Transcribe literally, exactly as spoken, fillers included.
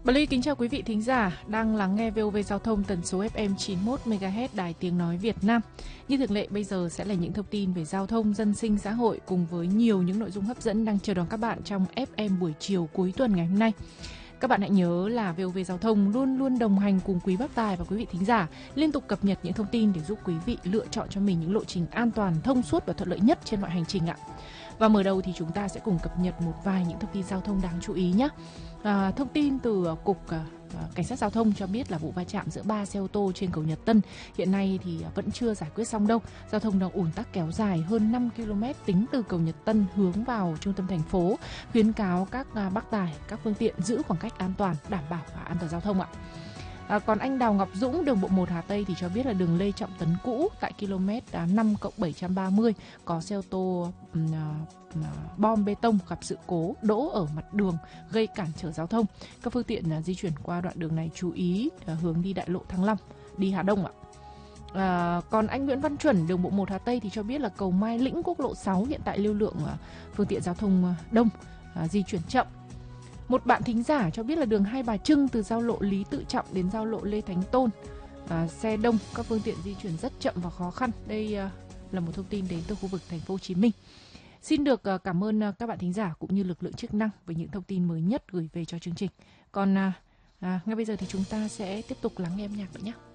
Bà Ly kính chào quý vị thính giả đang lắng nghe vê o vê Giao thông tần số ép em chín mươi mốt mê ga héc Đài Tiếng Nói Việt Nam. Như thường lệ bây giờ sẽ là những thông tin về giao thông, dân sinh, xã hội cùng với nhiều những nội dung hấp dẫn đang chờ đón các bạn trong ép em buổi chiều cuối tuần ngày hôm nay. Các bạn hãy nhớ là vê o vê Giao thông luôn luôn đồng hành cùng quý bác tài và quý vị thính giả, liên tục cập nhật những thông tin để giúp quý vị lựa chọn cho mình những lộ trình an toàn, thông suốt và thuận lợi nhất trên mọi hành trình ạ. Và mở đầu thì chúng ta sẽ cùng cập nhật một vài những thông tin giao thông đáng chú ý nhé. À, thông tin từ Cục à, Cảnh sát Giao thông cho biết là vụ va chạm giữa ba xe ô tô trên cầu Nhật Tân hiện nay thì vẫn chưa giải quyết xong đâu. Giao thông đang ùn tắc kéo dài hơn năm ki lô mét tính từ cầu Nhật Tân hướng vào trung tâm thành phố, khuyến cáo các à, bác tài, các phương tiện giữ khoảng cách an toàn, đảm bảo và an toàn giao thông ạ. À, còn anh Đào Ngọc Dũng, đường bộ một Hà Tây thì cho biết là đường Lê Trọng Tấn cũ tại km năm cộng bảy trăm ba mươi có xe ô tô um, uh, bom bê tông gặp sự cố đỗ ở mặt đường gây cản trở giao thông. Các phương tiện uh, di chuyển qua đoạn đường này chú ý uh, hướng đi đại lộ Thăng Long, đi Hà Đông ạ. À, còn anh Nguyễn Văn Chuẩn, đường bộ một Hà Tây thì cho biết là cầu Mai Lĩnh quốc lộ sáu hiện tại lưu lượng uh, phương tiện giao thông uh, đông, uh, di chuyển chậm. Một bạn thính giả cho biết là đường Hai Bà Trưng từ giao lộ Lý Tự Trọng đến giao lộ Lê Thánh Tôn, à, xe đông, các phương tiện di chuyển rất chậm và khó khăn. Đây à, là một thông tin đến từ khu vực thành phố Hồ Chí Minh. Xin được à, cảm ơn à, các bạn thính giả cũng như lực lượng chức năng với những thông tin mới nhất gửi về cho chương trình. Còn à, à, ngay bây giờ thì chúng ta sẽ tiếp tục lắng nghe âm nhạc nữa nhé.